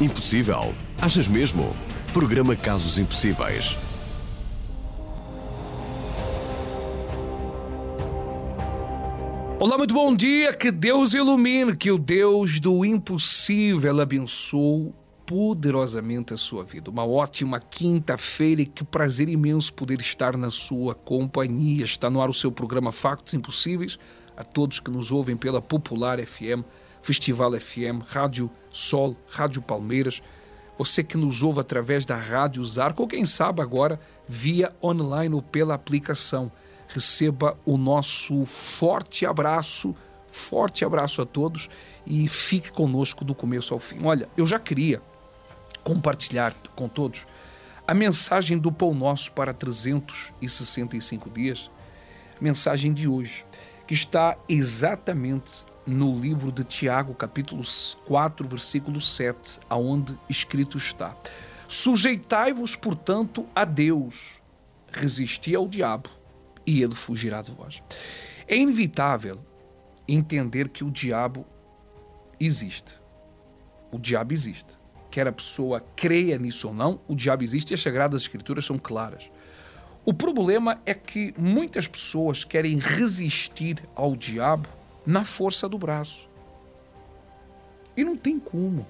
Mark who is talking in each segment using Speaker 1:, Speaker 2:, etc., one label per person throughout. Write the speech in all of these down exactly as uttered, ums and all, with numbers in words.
Speaker 1: Impossível? Achas mesmo? Programa Casos Impossíveis.
Speaker 2: Olá, muito bom dia, que Deus ilumine, que o Deus do impossível abençoe poderosamente a sua vida. Uma ótima quinta-feira e que prazer imenso poder estar na sua companhia. Está no ar o seu programa Factos Impossíveis. A todos que nos ouvem pela Popular F M, Festival F M, Rádio Sol, Rádio Palmeiras. Você que nos ouve através da Rádio Zarco ou quem sabe agora via online ou pela aplicação. Receba o nosso forte abraço, forte abraço a todos e fique conosco do começo ao fim. Olha, eu já queria compartilhar com todos a mensagem do Pão Nosso para trezentos e sessenta e cinco dias, mensagem de hoje, que está exatamente no livro de Tiago, capítulo quatro, versículo sete, aonde escrito está: sujeitai-vos, portanto, a Deus, resisti ao diabo, e ele fugirá de vós. É inevitável entender que o diabo existe. O diabo existe. Quer a pessoa creia nisso ou não, o diabo existe e as Sagradas Escrituras são claras. O problema é que muitas pessoas querem resistir ao diabo na força do braço. E não tem como.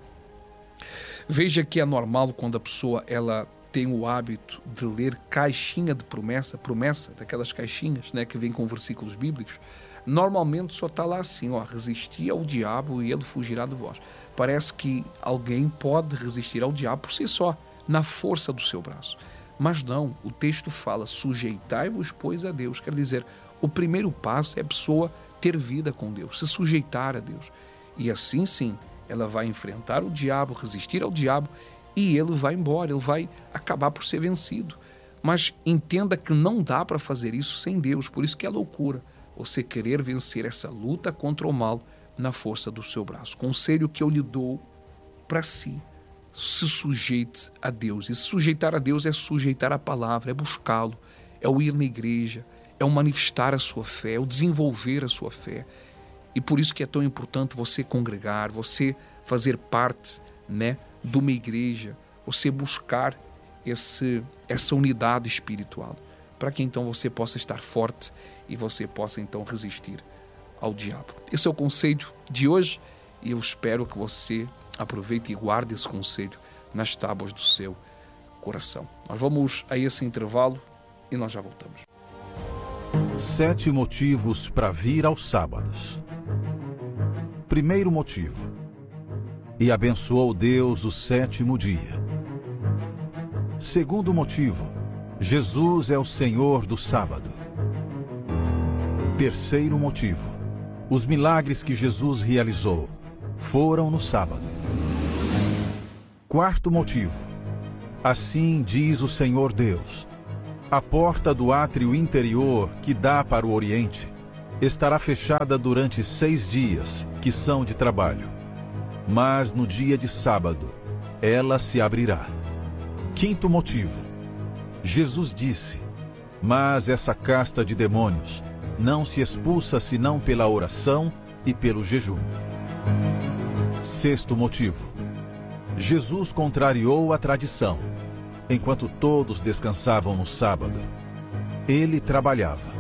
Speaker 2: Veja que é normal quando a pessoa ela tem o hábito de ler caixinha de promessa, promessa, daquelas caixinhas, né, que vem com versículos bíblicos, normalmente só está lá assim, ó, resistir ao diabo e ele fugirá de vós. Parece que alguém pode resistir ao diabo por si só, na força do seu braço. Mas não, o texto fala, sujeitai-vos, pois, a Deus. Quer dizer, o primeiro passo é a pessoa ter vida com Deus, se sujeitar a Deus. E assim sim, ela vai enfrentar o diabo, resistir ao diabo, e ele vai embora, ele vai acabar por ser vencido. Mas entenda que não dá para fazer isso sem Deus, por isso que é loucura você querer vencer essa luta contra o mal na força do seu braço. Conselho que eu lhe dou para si, se sujeite a Deus. E se sujeitar a Deus é sujeitar a palavra, é buscá-lo, é o ir na igreja, é o manifestar a sua fé, é o desenvolver a sua fé. E por isso que é tão importante você congregar, você fazer parte, né, de uma igreja, você buscar esse, essa unidade espiritual, para que então você possa estar forte e você possa então resistir ao diabo. Esse é o conselho de hoje e eu espero que você aproveite e guarde esse conselho nas tábuas do seu coração. Nós vamos a esse intervalo e nós já voltamos.
Speaker 3: Sete motivos para vir aos sábados. Primeiro motivo: e abençoou Deus o sétimo dia. Segundo motivo: Jesus é o Senhor do sábado. Terceiro motivo: os milagres que Jesus realizou foram no sábado. Quarto motivo: assim diz o Senhor Deus: a porta do átrio interior que dá para o Oriente estará fechada durante seis dias, que são de trabalho. Mas no dia de sábado, ela se abrirá. Quinto motivo: Jesus disse: mas essa casta de demônios não se expulsa senão pela oração e pelo jejum. Sexto motivo: Jesus contrariou a tradição. Enquanto todos descansavam no sábado, ele trabalhava.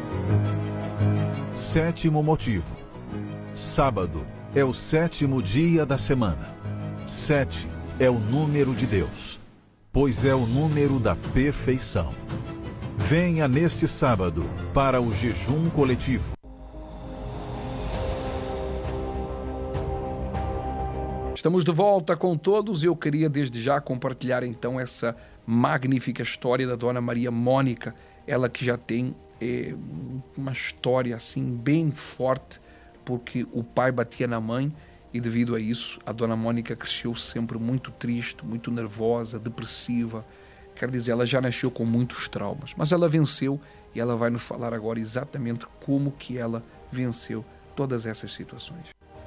Speaker 3: Sétimo motivo: sábado é o sétimo dia da semana. Sete é o número de Deus, pois é o número da perfeição. Venha neste sábado para o jejum coletivo.
Speaker 2: Estamos de volta com todos e eu queria desde já compartilhar então essa magnífica história da Dona Maria Mônica, ela que já tem é, uma história assim bem forte, porque o pai batia na mãe e devido a isso a Dona Mônica cresceu sempre muito triste, muito nervosa, depressiva. Quer dizer, ela já nasceu com muitos traumas, mas ela venceu e ela vai nos falar agora exatamente como que ela venceu todas essas situações.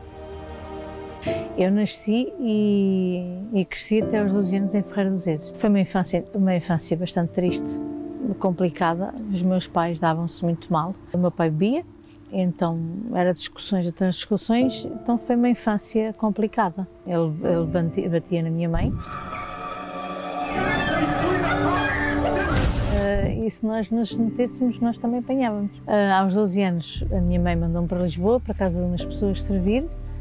Speaker 4: Eu nasci e, e cresci até aos doze anos em Ferreira dos Ezes. Foi uma infância, uma infância bastante triste, complicada. Os meus pais davam-se muito mal. O meu pai bebia Então, era discussões atrás de discussões, então foi uma infância complicada. Ele, ele batia, batia na minha mãe. Uh, e se nós nos metêssemos, nós também apanhávamos. Uh, aos doze anos, a minha mãe mandou-me para Lisboa, para casa de umas pessoas servir.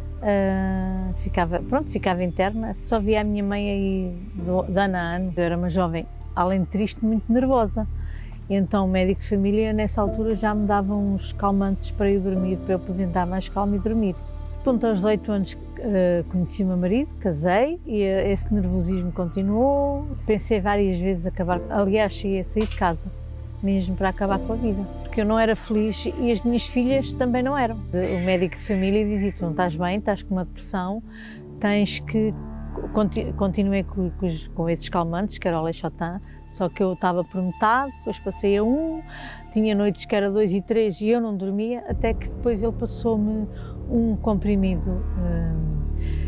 Speaker 4: Uh, ficava, pronto, ficava interna. Só via a minha mãe aí do, de ano a ano. Eu era uma jovem, além de triste, muito nervosa. E então o médico de família, nessa altura, já me dava uns calmantes para eu dormir, para eu poder dar mais calma e dormir. Depois, aos dezoito anos, uh, conheci o meu marido, casei e uh, esse nervosismo continuou. Pensei várias vezes acabar, aliás, cheguei a sair de casa, mesmo para acabar com a vida, porque eu não era feliz e as minhas filhas também não eram. O médico de família dizia: tu não estás bem, estás com uma depressão, tens que... Continuei com, com, com esses calmantes, que era o Lexotan, só que eu estava por metade, depois passei a um, tinha noites que era dois e três e eu não dormia, até que depois ele passou-me um comprimido, hum,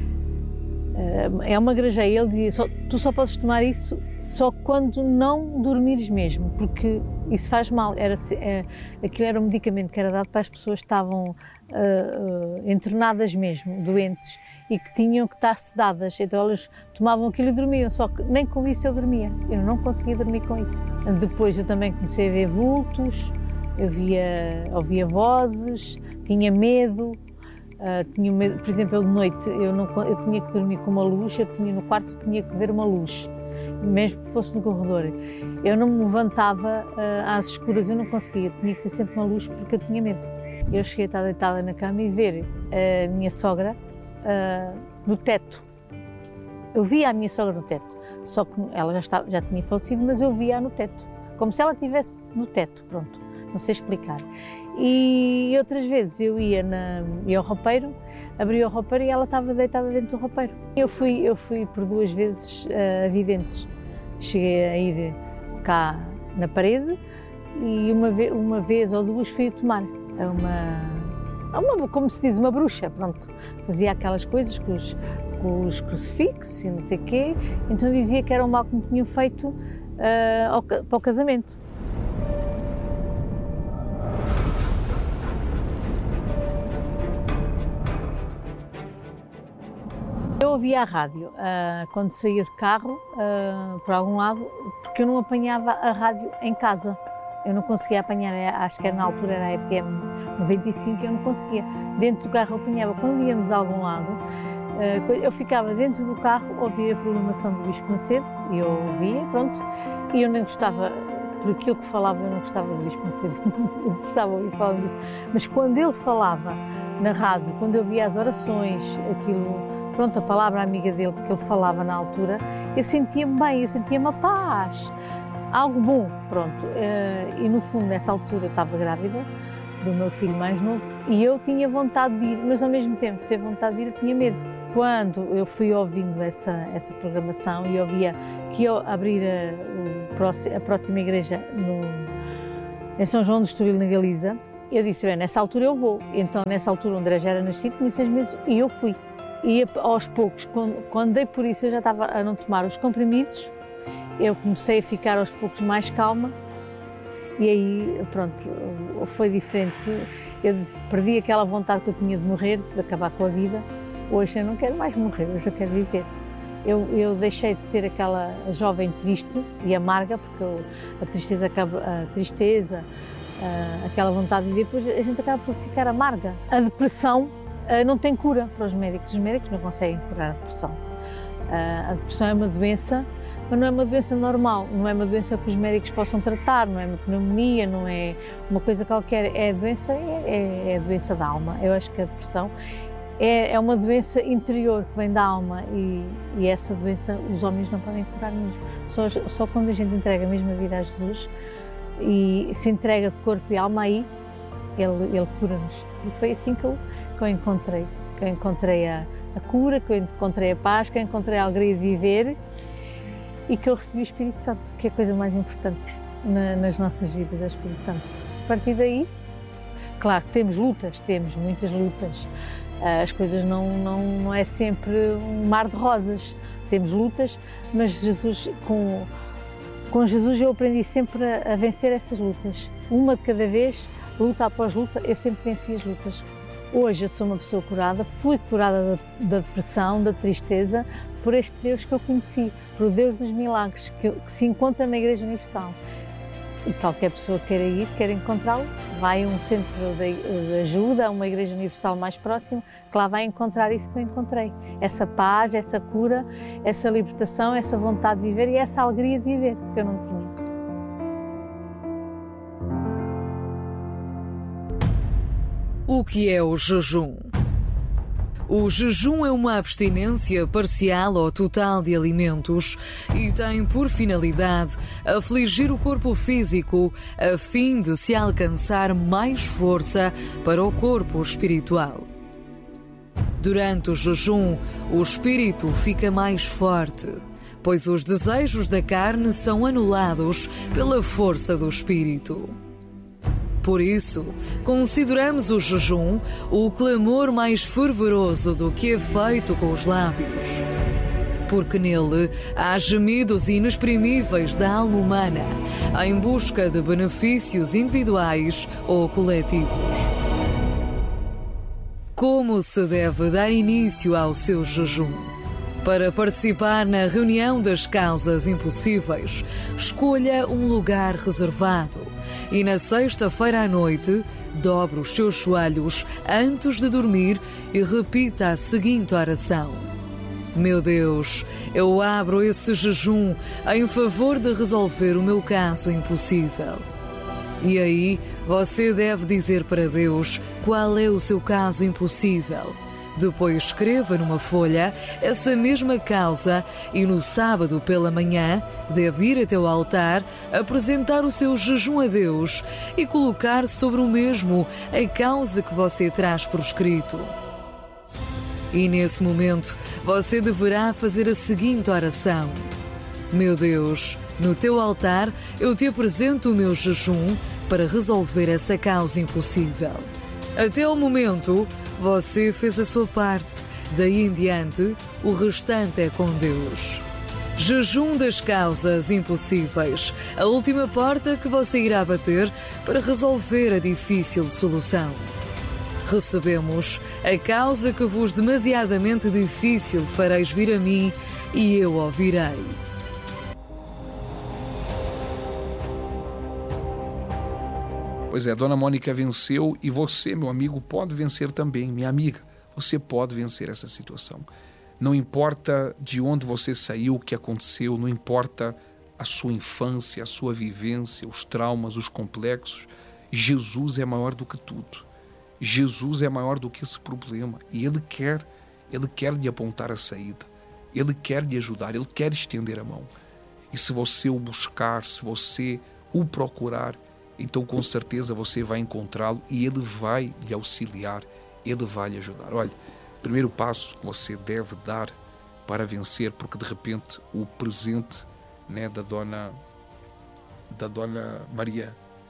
Speaker 4: hum, é uma grajeia, ele dizia: só, tu só podes tomar isso só quando não dormires mesmo, porque isso faz mal. Era, é, aquilo era um medicamento que era dado para as pessoas que estavam uh, uh, internadas mesmo, doentes, e que tinham que estar sedadas, então elas tomavam aquilo e dormiam, só que nem com isso eu dormia, eu não conseguia dormir com isso. Depois eu também comecei a ver vultos, eu via, ouvia vozes, tinha medo, uh, tinha medo, por exemplo, de noite eu, não, eu tinha que dormir com uma luz, eu tinha no quarto, tinha que ver uma luz, mesmo que fosse no corredor. Eu não me levantava uh, às escuras, eu não conseguia, tinha que ter sempre uma luz porque eu tinha medo. Eu cheguei a estar deitada na cama e ver a minha sogra Uh, no teto. Eu via a minha sogra no teto, só que ela já, estava, já tinha falecido, mas eu via-a no teto, como se ela estivesse no teto, pronto, não sei explicar. E outras vezes eu ia, na, ia ao roupeiro, abria o roupeiro e ela estava deitada dentro do roupeiro. Eu fui, eu fui por duas vezes uh, a videntes, cheguei a ir cá na parede e uma, ve uma vez ou duas fui a tomar uma... Uma, como se diz, uma bruxa, pronto, fazia aquelas coisas com os, com os crucifixos e não sei o quê, então dizia que era um mal que me tinham feito uh, ao, para o casamento. Eu ouvia a rádio uh, quando saía de carro, uh, por algum lado, porque eu não apanhava a rádio em casa. Eu não conseguia apanhar, acho que era, na altura era a F M noventa e cinco, eu não conseguia. Dentro do carro eu apanhava. Quando íamos a algum lado, eu ficava dentro do carro, ouvia a programação do Luís Macedo, e eu ouvia, pronto, e eu nem gostava, por aquilo que falava, eu não gostava do Luís Macedo, eu gostava de ouvir falar disso. Mas quando ele falava na rádio, quando eu via as orações, aquilo, pronto, a palavra amiga dele, que ele falava na altura, eu sentia-me bem, eu sentia-me a paz. Algo bom, pronto, e no fundo nessa altura eu estava grávida do meu filho mais novo e eu tinha vontade de ir, mas ao mesmo tempo ter vontade de ir eu tinha medo. Quando eu fui ouvindo essa, essa programação e ouvia que eu abrir a, a próxima igreja no, em São João do Estoril, na Galiza, eu disse: bem, nessa altura eu vou. Então nessa altura o André já era nascido, tinha seis meses e eu fui. E aos poucos, quando, quando dei por isso eu já estava a não tomar os comprimidos. Eu comecei a ficar aos poucos mais calma e aí, pronto, foi diferente. Eu perdi aquela vontade que eu tinha de morrer, de acabar com a vida. Hoje eu não quero mais morrer, hoje eu quero viver. Eu, eu deixei de ser aquela jovem triste e amarga, porque eu, a tristeza, acaba, a tristeza a, aquela vontade de viver, depois a gente acaba por ficar amarga. A depressão a, não tem cura para os médicos, os médicos não conseguem curar a depressão. A, a depressão é uma doença, mas não é uma doença normal, não é uma doença que os médicos possam tratar, não é uma pneumonia, não é uma coisa qualquer, é a doença, é, é a doença da alma. Eu acho que a depressão é, é uma doença interior que vem da alma e, e essa doença os homens não podem curar mesmo. Só, só quando a gente entrega mesmo a vida a Jesus e se entrega de corpo e alma, aí Ele, ele cura-nos. E foi assim que eu, que eu encontrei, que eu encontrei a, a cura, que eu encontrei a paz, que eu encontrei a alegria de viver e que eu recebi o Espírito Santo, que é a coisa mais importante na, nas nossas vidas, é o Espírito Santo. A partir daí, claro que temos lutas, temos muitas lutas, as coisas não, não, não é sempre um mar de rosas, temos lutas, mas Jesus, com, com Jesus eu aprendi sempre a, a vencer essas lutas, uma de cada vez, luta após luta, eu sempre venci as lutas. Hoje eu sou uma pessoa curada, fui curada da, da depressão, da tristeza, por este Deus que eu conheci, por o Deus dos milagres, que, que se encontra na Igreja Universal. E qualquer pessoa queira ir, queira encontrá-lo, vai a um centro de, de ajuda, a uma Igreja Universal mais próxima, que lá vai encontrar isso que eu encontrei. Essa paz, essa cura, essa libertação, essa vontade de viver e essa alegria de viver, que eu não tinha.
Speaker 5: O que é o jejum? O jejum é uma abstinência parcial ou total de alimentos e tem por finalidade afligir o corpo físico a fim de se alcançar mais força para o corpo espiritual. Durante o jejum, o espírito fica mais forte, pois os desejos da carne são anulados pela força do espírito. Por isso, consideramos o jejum o clamor mais fervoroso do que é feito com os lábios. Porque nele há gemidos inexprimíveis da alma humana, em busca de benefícios individuais ou coletivos. Como se deve dar início ao seu jejum? Para participar na reunião das causas impossíveis, escolha um lugar reservado e na sexta-feira à noite, dobre os seus joelhos antes de dormir e repita a seguinte oração: Meu Deus, eu abro esse jejum em favor de resolver o meu caso impossível. E aí, você deve dizer para Deus qual é o seu caso impossível. Depois escreva numa folha essa mesma causa e no sábado pela manhã deve ir até o altar, apresentar o seu jejum a Deus e colocar sobre o mesmo a causa que você traz por escrito. E nesse momento você deverá fazer a seguinte oração: Meu Deus, no teu altar eu te apresento o meu jejum para resolver essa causa impossível. Até o momento, você fez a sua parte, daí em diante, o restante é com Deus. Jejum das causas impossíveis, a última porta que você irá bater para resolver a difícil solução. Recebemos a causa que vos demasiadamente difícil fareis vir a mim e eu ouvirei.
Speaker 2: Pois é, Dona Mônica venceu e você, meu amigo, pode vencer também. Minha amiga, você pode vencer essa situação. Não importa de onde você saiu, o que aconteceu, não importa a sua infância, a sua vivência, os traumas, os complexos. Jesus é maior do que tudo. Jesus é maior do que esse problema. E Ele quer, Ele quer lhe apontar a saída. Ele quer lhe ajudar, Ele quer estender a mão. E se você o buscar, se você o procurar, então com certeza você vai encontrá-lo e Ele vai lhe auxiliar, Ele vai lhe ajudar. Olha, primeiro passo que você deve dar para vencer, porque de repente o presente, né, da dona da dona Maria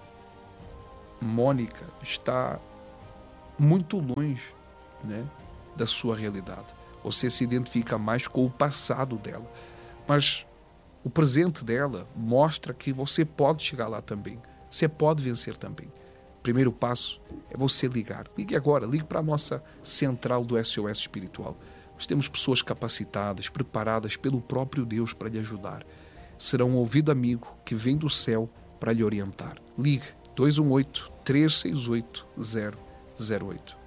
Speaker 2: Mônica está muito longe, né, da sua realidade. Você se identifica mais com o passado dela, mas o presente dela mostra que você pode chegar lá também. Você pode vencer também. Primeiro passo é você ligar. Ligue agora, ligue para a nossa central do S O S Espiritual. Nós temos pessoas capacitadas, preparadas pelo próprio Deus para lhe ajudar. Será um ouvido amigo que vem do céu para lhe orientar. Ligue dois um oito, três seis oito, zero zero oito.